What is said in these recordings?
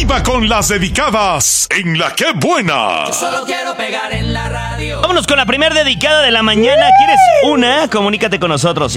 Arriba con las dedicadas en La Que Buena. Yo solo quiero pegar en la radio. Vámonos con la primera dedicada de la mañana. ¿Quieres una? Comunícate con nosotros.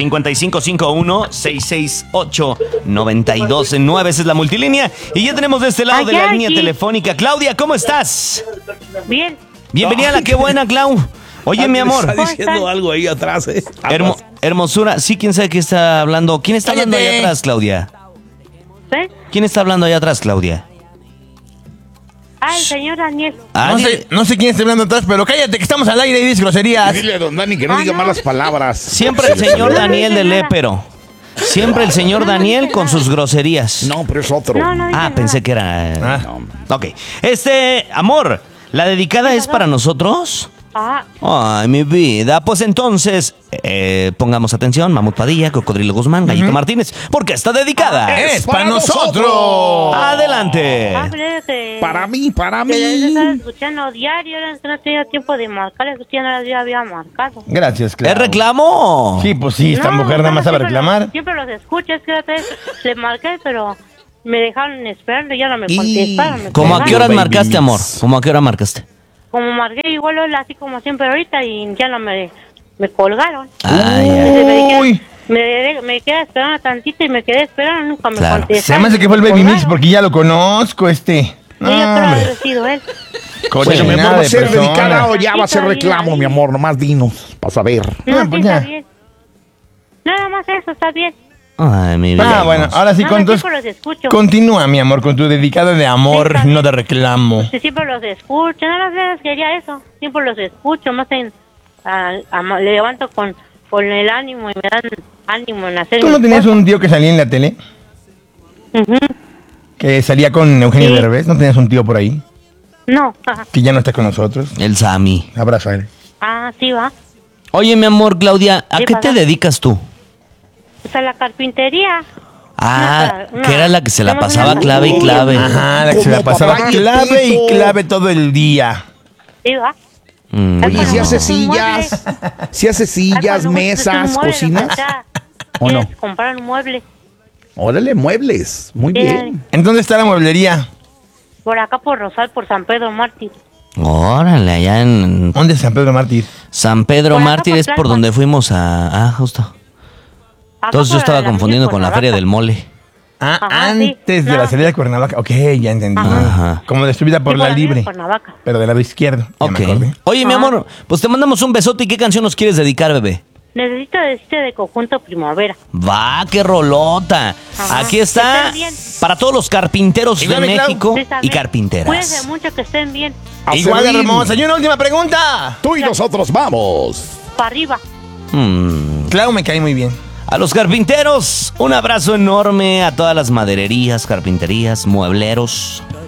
5551-668-9209. Esa es la multilínea. Y ya tenemos de este lado de la línea telefónica. Claudia, ¿cómo estás? Bien. Bienvenida a La Que Buena, Clau. Oye, mi amor. Está diciendo algo ahí atrás, Hermosura. Sí, ¿quién sabe qué está hablando? ¿Quién está hablando allá atrás, Claudia? ¿Eh? ¿Quién está hablando allá atrás, Claudia? Ah, el señor Daniel. No sé quién está hablando atrás, pero cállate que estamos al aire y dices groserías. Dile a don Dani que no diga malas palabras. Siempre el señor Daniel del Épero. Siempre el señor Daniel con sus groserías. No, pero es otro. Pensé que era... Ok. Amor, ¿la dedicada es para nosotros? Ay, mi vida. Pues entonces, pongamos atención. Mamut Padilla, Cocodrilo Guzmán, Gallito Martínez, porque está dedicada. ¡Es para nosotros! ¡Adelante! Para mí. Yo estaba escuchando diario, no tenía tiempo de marcarle, que usted no ya había marcado. Gracias, Clau. ¿Es reclamo? Sí, pues sí, esta mujer nada más sabe reclamar. Siempre los escucho, es que otra vez le marqué, pero me dejaron esperando y ya no me contestaron. ¿Cómo a qué horas marcaste, amor? ¿Cómo a qué hora marcaste? Como marqué igual así como siempre ahorita y ya no me colgaron. Uy. Me quedé esperando tantito y me quedé esperando, nunca me contestaron. Se me hace que fue el Baby Mix porque ya lo conozco, Sí, yo creo haber sido él. Bueno, mi amor, ¿va a ser dedicada o ya va a ser reclamo, mi amor? Nomás dinos, para saber. No, sí, está bien. Nada más eso, está bien. Ay, mi vida. Bueno, ahora sí, siempre los escucho. Continúa, mi amor, con tu dedicada de amor, sí, no de reclamo. Sí, siempre los escucho, nada más quería eso. Siempre los escucho, más le levanto con el ánimo y me dan ánimo en hacer. ¿Tú no tenías un tío que salía en la tele? Que salía con Eugenio Derbez, ¿no tenías un tío por ahí? No. Que ya no está con nosotros. El Sammy. Abrazo a él. Sí va. Oye, mi amor, Claudia, ¿a qué te dedicas tú? Pues a la carpintería. Que era la que se la pasaba clave y clave. Ajá, la que se la pasaba clave y clave todo el día. Sí va. Oye, si hace sillas, mesas, cocinas. ¿O no? Comprar un mueble. Órale, muebles. Muy bien. ¿En dónde está la mueblería? Por acá, por Rosal, por San Pedro Mártir. Órale, allá en... ¿Dónde es San Pedro Mártir? San Pedro Mártir es por donde fuimos justo. Entonces yo estaba confundiendo con la Feria del Mole. Antes de la salida de Cuernavaca. Ok, ya entendí. Ajá. Como distribuida por la Libre. Pero del lado izquierdo. Ok. Oye, mi amor, pues te mandamos un besote. ¿Y qué canción nos quieres dedicar, bebé? Necesito decirte de Conjunto Primavera. Va, qué rolota. Aquí está para todos los carpinteros de México y carpinteras. Cuídense mucho, que estén bien. Igual, hermosa. Y una última pregunta. Tú y nosotros vamos. Para arriba. Clau me cae muy bien. A los carpinteros, un abrazo enorme. A todas las madererías, carpinterías, muebleros.